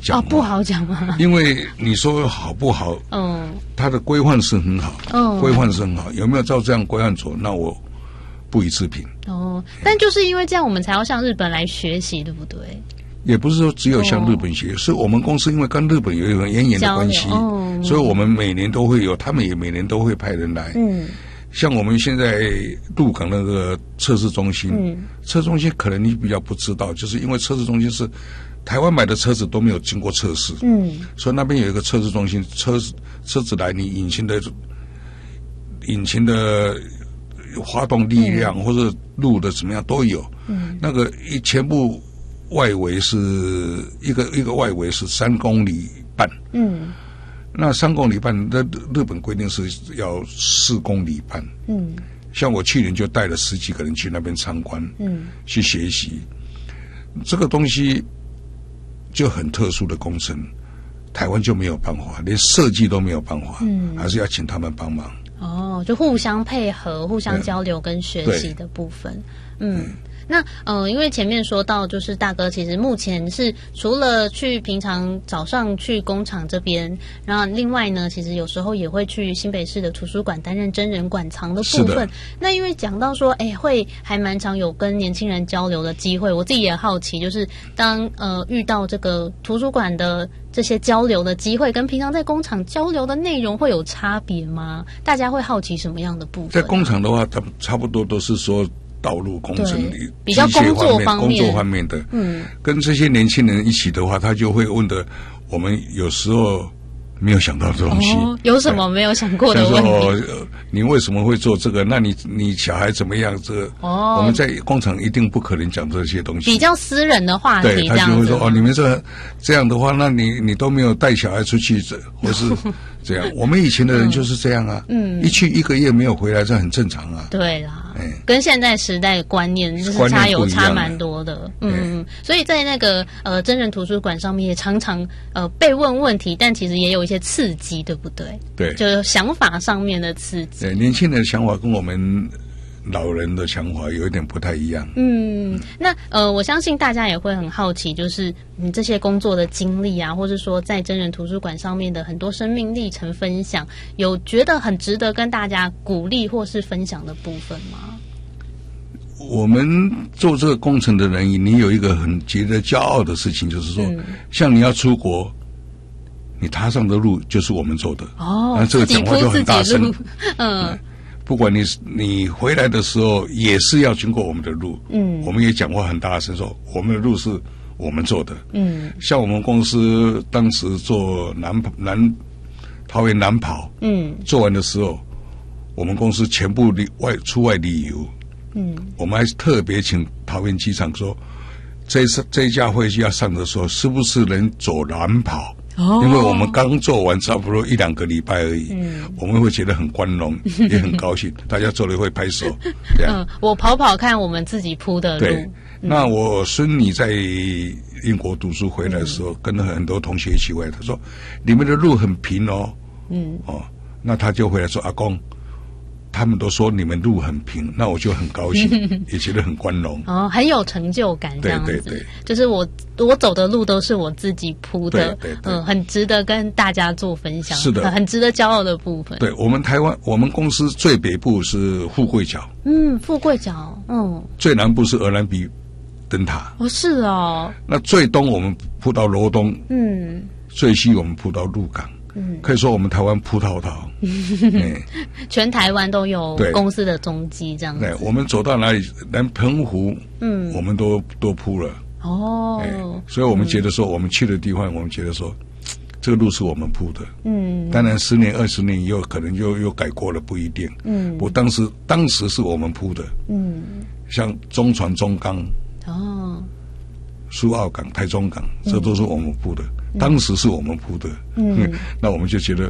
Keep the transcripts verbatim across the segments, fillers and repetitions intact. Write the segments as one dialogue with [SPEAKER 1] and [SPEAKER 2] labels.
[SPEAKER 1] 讲、
[SPEAKER 2] 哦，不好讲吗？
[SPEAKER 1] 因为你说好不好，嗯，它的规范是很好，嗯，规范是很好，有没有照这样规范做？那我不予置评。
[SPEAKER 2] 哦，但就是因为这样，我们才要向日本来学习，对不对？
[SPEAKER 1] 也不是说只有向日本学，哦、是我们公司因为跟日本有一个渊源的关系，哦、所以我们每年都会有，他们也每年都会派人来。嗯，像我们现在鹿港那个测试中心，嗯，测试中心可能你比较不知道，就是因为测试中心是台湾买的车子都没有经过测试，嗯，所以那边有一个测试中心，车车子来你引擎的引擎的发动力量、嗯、或者路的怎么样都有，嗯，那个一全部。外围是一个一个外围是三公里半，嗯，那三公里半，那日本规定是要四公里半，嗯，像我去年就带了十几个人去那边参观，嗯，去学习，这个东西就很特殊的工程，台湾就没有办法，连设计都没有办法，嗯，还是要请他们帮忙。
[SPEAKER 2] 哦，就互相配合、互相交流跟学习的部分，嗯。嗯那呃，因为前面说到，就是大哥其实目前是除了去平常早上去工厂这边，然后另外呢，其实有时候也会去新北市的图书馆担任真人馆藏的部分。那因为讲到说，哎，会还蛮常有跟年轻人交流的机会，我自己也好奇，就是当呃遇到这个图书馆的这些交流的机会，跟平常在工厂交流的内容会有差别吗？大家会好奇什么样的部分？
[SPEAKER 1] 在工厂的话，它差不多都是说。道路工程里
[SPEAKER 2] 比较工作方面，
[SPEAKER 1] 工作方面的，嗯，跟这些年轻人一起的话，他就会问的，我们有时候没有想到的东西，
[SPEAKER 2] 哦、有什么没有想过的问题？
[SPEAKER 1] 说、呃、你为什么会做这个？那你你小孩怎么样？这个哦，我们在工厂一定不可能讲这些东西，
[SPEAKER 2] 比较私人的话题，
[SPEAKER 1] 对，他就会说哦，你们这这样的话，那你你都没有带小孩出去，或是这样。我们以前的人就是这样啊，嗯，一去一个月没有回来，这很正常啊。
[SPEAKER 2] 对啦，哎，跟现在时代观念就是差有差蛮多的，嗯，所以在那个呃真人图书馆上面也常常呃被问问题，但其实也有一些刺激，对不对？
[SPEAKER 1] 对，
[SPEAKER 2] 就是想法上面的刺激。
[SPEAKER 1] 对，年轻人的想法跟我们老人的想法有一点不太一样。
[SPEAKER 2] 嗯，那呃，我相信大家也会很好奇，就是你这些工作的经历啊，或是说在真人图书馆上面的很多生命历程分享，有觉得很值得跟大家鼓励或是分享的部分吗？
[SPEAKER 1] 我们做这个工程的人，你有一个很值得骄傲的事情，就是说，嗯、像你要出国，你踏上的路就是我们走的。哦，那这个讲话就很大声。嗯。嗯不管你你回来的时候也是要经过我们的路，嗯，我们也讲话很大声说我们的路是我们做的，嗯，像我们公司当时做南南桃园南跑，嗯，做完的时候，我们公司全部旅外出外旅游，嗯，我们还特别请桃园机场说，这一次这一架飞机要上的时候，是不是能走南跑？哦，因为我们刚做完差不多一两个礼拜而已，嗯，我们会觉得很光荣，也很高兴，大家做了会拍手。这样
[SPEAKER 2] 嗯，我跑跑看我们自己铺的路。
[SPEAKER 1] 对，嗯、那我孙女在英国读书回来的时候，嗯、跟很多同学一起回来，他说：“你们的路很平哦。”嗯，哦，那他就回来说：“阿公。”他们都说你们路很平，那我就很高兴，也觉得很光荣。
[SPEAKER 2] 哦，很有成就感，这样子。对对对，就是我我走的路都是我自己铺的，对对对，嗯，很值得跟大家做分享。
[SPEAKER 1] 是的，
[SPEAKER 2] 很值得骄傲的部分。
[SPEAKER 1] 对，我们台湾，我们公司最北部是富贵角，
[SPEAKER 2] 嗯，富贵角，嗯，
[SPEAKER 1] 最南部是鹅銮鼻灯塔。
[SPEAKER 2] 哦，是哦。
[SPEAKER 1] 那最东我们铺到罗东，嗯，最西我们铺到鹿港。嗯，可以说我们台湾铺滔滔，嗯、
[SPEAKER 2] 全台湾都有公司的踪迹，这样子。
[SPEAKER 1] 对，我们走到哪里，连澎湖，嗯，我们都都铺了。哦、哎，所以我们觉得说，我们去的地方，我们觉得说，这个路是我们铺的。嗯，当然十年、二十年以后，可能又又改过了，不一定。嗯，我当时当时是我们铺的。嗯，像中船、中钢，哦，苏澳港、台中港，这都是我们铺的。嗯当时是我们铺的，嗯，那我们就觉得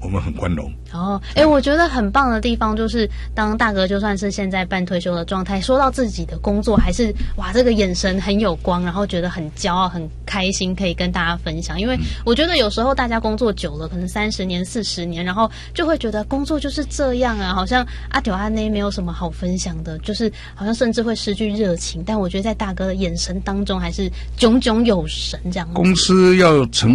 [SPEAKER 1] 我们很宽容。
[SPEAKER 2] 哦，哎、欸，我觉得很棒的地方就是，当大哥就算是现在半退休的状态，说到自己的工作，还是哇，这个眼神很有光，然后觉得很骄傲、很开心，可以跟大家分享。因为我觉得有时候大家工作久了，可能三十年、四十年，然后就会觉得工作就是这样啊，好像阿丢阿内没有什么好分享的，就是好像甚至会失去热情。但我觉得在大哥的眼神当中，还是炯炯有神这样。
[SPEAKER 1] 公司要成